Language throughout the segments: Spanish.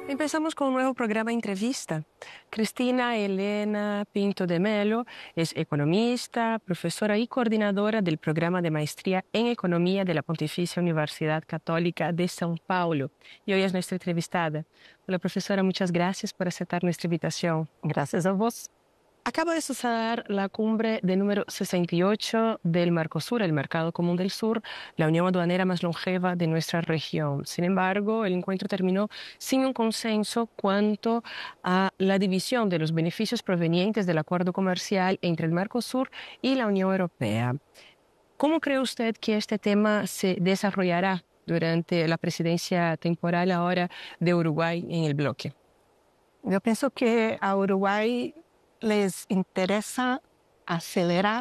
Empezamos con un nuevo programa Entrevista. Cristina Helena Pinto de Melo es economista, profesora y coordinadora del programa de maestría en Economía de la Pontificia Universidad Católica de São Paulo. Y hoy es nuestra entrevistada. Hola, profesora, muchas gracias por aceptar nuestra invitación. Gracias a vos. Acaba de suceder la cumbre de número 68 del Mercosur, el Mercado Común del Sur, la unión aduanera más longeva de nuestra región. Sin embargo, el encuentro terminó sin un consenso cuanto a la división de los beneficios provenientes del acuerdo comercial entre el Mercosur y la Unión Europea. ¿Cómo cree usted que este tema se desarrollará durante la presidencia temporal ahora de Uruguay en el bloque? Yo pienso que a Uruguay les interesa acelerar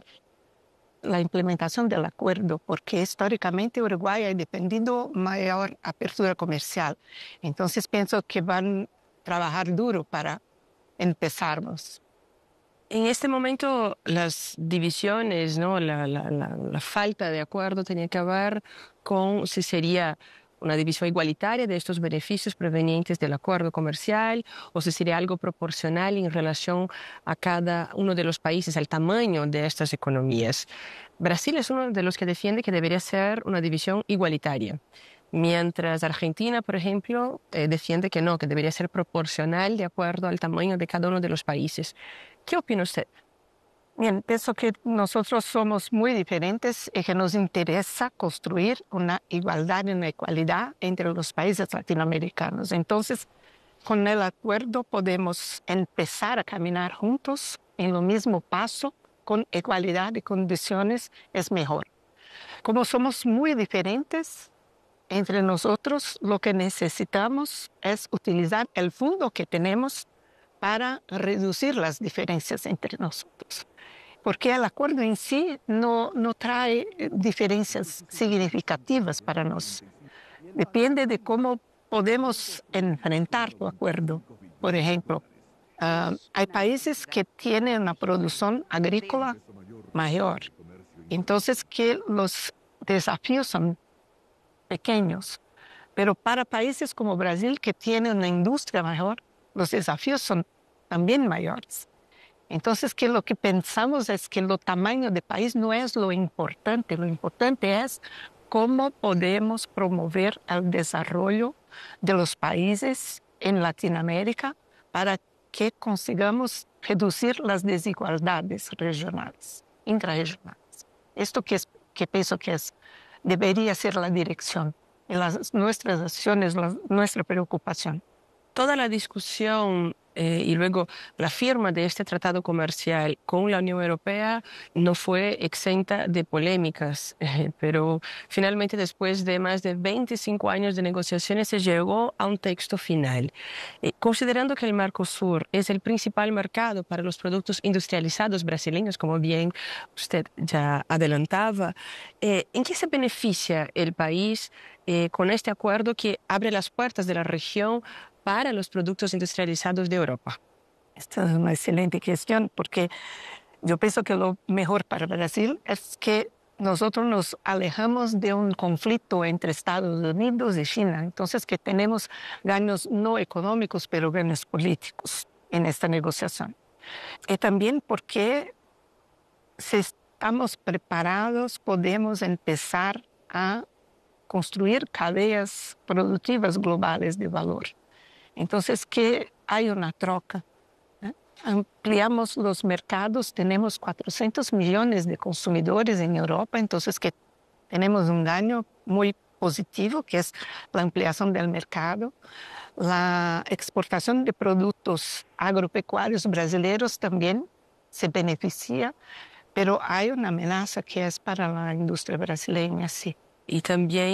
la implementación del acuerdo, porque históricamente Uruguay ha dependido mayor apertura comercial. Entonces pienso que van a trabajar duro para empezarnos. En este momento las divisiones, ¿no? La falta de acuerdo tenía que ver con si sería una división igualitaria de estos beneficios provenientes del acuerdo comercial o si sería algo proporcional en relación a cada uno de los países, al tamaño de estas economías. Brasil es uno de los que defiende que debería ser una división igualitaria, mientras Argentina, por ejemplo, defiende que no, que debería ser proporcional de acuerdo al tamaño de cada uno de los países. ¿Qué opina usted? Bien, pienso que nosotros somos muy diferentes y que nos interesa construir una igualdad y una equidad entre los países latinoamericanos. Entonces, con el acuerdo podemos empezar a caminar juntos en lo mismo paso, con igualdad de condiciones es mejor. Como somos muy diferentes entre nosotros, lo que necesitamos es utilizar el fondo que tenemos para reducir las diferencias entre nosotros. Porque el acuerdo en sí no trae diferencias significativas para nosotros. Depende de cómo podemos enfrentar el acuerdo. Por ejemplo, hay países que tienen una producción agrícola mayor. Entonces, que los desafíos son pequeños. Pero para países como Brasil, que tienen una industria mayor, los desafíos son también mayores. Entonces, que lo que pensamos es que el tamaño del país no es lo importante es cómo podemos promover el desarrollo de los países en Latinoamérica para que consigamos reducir las desigualdades regionales, intrarregionales. Esto que pienso que debería ser la dirección de nuestras acciones, nuestra preocupación. Toda la discusión y luego la firma de este tratado comercial con la Unión Europea no fue exenta de polémicas, pero finalmente después de más de 25 años de negociaciones se llegó a un texto final. Considerando que el Mercosur es el principal mercado para los productos industrializados brasileños, como bien usted ya adelantaba, ¿en qué se beneficia el país con este acuerdo que abre las puertas de la región para los productos industrializados de Europa? Esta es una excelente cuestión, porque yo pienso que lo mejor para Brasil es que nosotros nos alejamos de un conflicto entre Estados Unidos y China. Entonces, que tenemos ganos no económicos, pero ganos políticos en esta negociación. Y también porque si estamos preparados, podemos empezar a construir cadeas productivas globales de valor. Entonces, que hay una troca. Ampliamos los mercados, tenemos 400 millones de consumidores en Europa, entonces que tenemos un daño muy positivo, que es la ampliación del mercado. La exportación de productos agropecuarios brasileños también se beneficia, pero hay una amenaza que es para la industria brasileña, sí. Y también